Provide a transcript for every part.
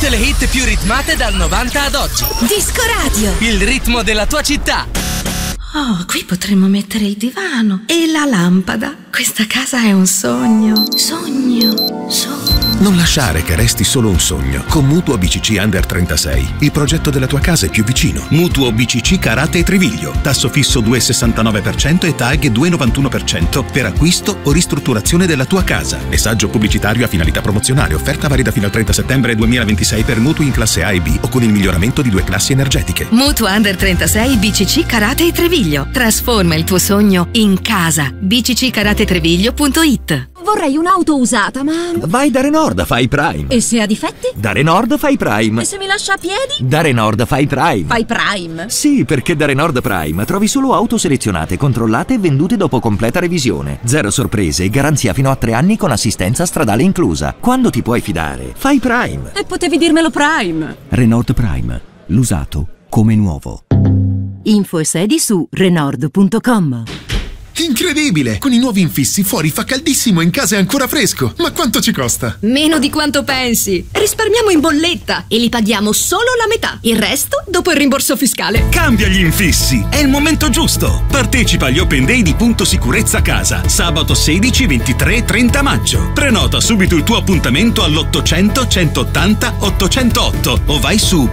Tutte le hit più ritmate dal 90 ad oggi. Disco Radio. Il ritmo della tua città. Oh, qui potremmo mettere il divano e la lampada. Questa casa è un sogno. Sogno. Non lasciare che resti solo un sogno. Con Mutuo BCC Under 36, il progetto della tua casa è più vicino. Mutuo BCC Carate e Triviglio. Tasso fisso 2,69% e TAG 2,91% per acquisto o ristrutturazione della tua casa. Messaggio pubblicitario a finalità promozionale. Offerta valida fino al 30 settembre 2026 per mutui in classe A e B o con il miglioramento di 2 classi energetiche. Mutuo Under 36 BCC Carate e Treviglio. Trasforma il tuo sogno in casa. bccaratetreviglio.it. Vorrei un'auto usata, ma... Vai da Renault, fai Prime. E se ha difetti? Da Renault fai Prime. E se mi lascia a piedi? Da Renault fai Prime. Fai Prime? Sì, perché da Renault Prime trovi solo auto selezionate, controllate e vendute dopo completa revisione. Zero sorprese e garanzia fino a 3 anni con assistenza stradale inclusa. Quando ti puoi fidare, fai Prime. E potevi dirmelo Prime. Renault Prime. L'usato come nuovo. Info e sedi su Renault.com. Incredibile! Con i nuovi infissi fuori fa caldissimo e in casa è ancora fresco. Ma quanto ci costa? Meno di quanto pensi. Risparmiamo in bolletta e li paghiamo solo la metà. Il resto dopo il rimborso fiscale. Cambia gli infissi, è il momento giusto. Partecipa agli Open Day di Punto Sicurezza Casa, sabato 16, 23 e 30 maggio. Prenota subito il tuo appuntamento all'800 180 808 o vai su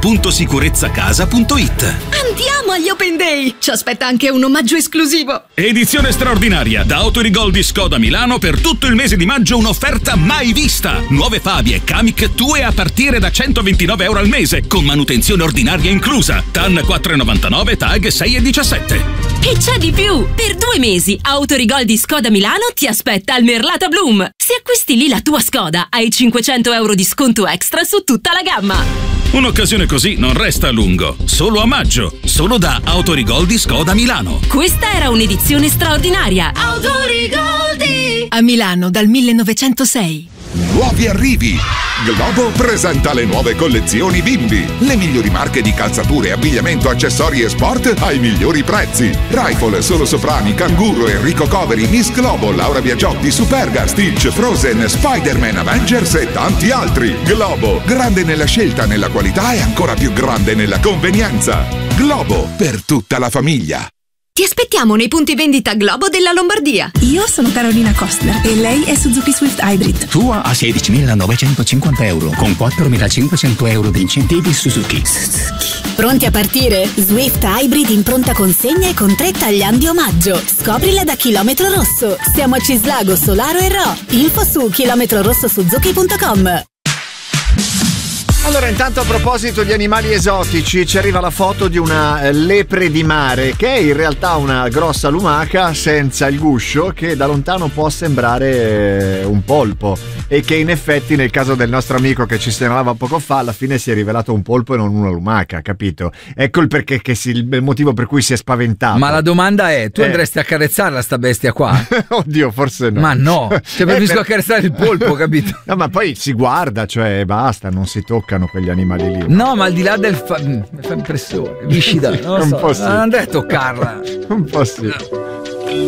puntosicurezzacasa.it. Andiamo agli Open Day! Ci aspetta anche un omaggio esclusivo. Edizione straordinaria da Autorigol di Skoda Milano. Per tutto il mese di maggio un'offerta mai vista. Nuove Fabie e Kamiq Tue a partire da €129 al mese con manutenzione ordinaria inclusa. TAN 4,99, TAG 6,17. E c'è di più! Per 2 mesi Autorigol di Skoda Milano ti aspetta al Merlata Bloom. Se acquisti lì la tua Skoda hai €500 di sconto extra su tutta la gamma. Un'occasione così non resta a lungo. Solo a maggio. Solo da Autorigol di Skoda Milano. Questa era un'edizione straordinaria. Autorigoldi! A Milano dal 1906. Nuovi arrivi! Globo presenta le nuove collezioni bimbi. Le migliori marche di calzature, abbigliamento, accessori e sport ai migliori prezzi. Rifle, Solo Soprani, Canguro, Enrico Coveri, Miss Globo, Laura Biagiotti, Superga, Stitch, Frozen, Spider-Man, Avengers e tanti altri. Globo, grande nella scelta, nella qualità e ancora più grande nella convenienza. Globo, per tutta la famiglia. Ti aspettiamo nei punti vendita Globo della Lombardia. Io sono Carolina Kostler e lei è Suzuki Swift Hybrid. Tua a €16.950 con €4.500 di incentivi Suzuki. Pronti a partire? Swift Hybrid in pronta consegna e con 3 tagliandi omaggio. Scoprila da Chilometro Rosso. Siamo a Cislago, Solaro e Ro. Info su chilometrorossosuzuki.com. Allora, intanto a proposito di animali esotici, ci arriva la foto di una lepre di mare, che è in realtà una grossa lumaca senza il guscio, che da lontano può sembrare un polpo, e che in effetti nel caso del nostro amico che ci segnalava poco fa, alla fine si è rivelato un polpo e non una lumaca, capito? Ecco il perché, il motivo per cui si è spaventato. Ma la domanda è, tu andresti a accarezzarla sta bestia qua? Oddio, forse no. Ma no, preferisco accarezzare il polpo, capito? No, ma poi si guarda, cioè basta, non si toccano quegli animali lì. No, ma al di là del mi fa impressione, viscida, non lo so. Un po' sì. Non andrei a toccarla. Un po' sì.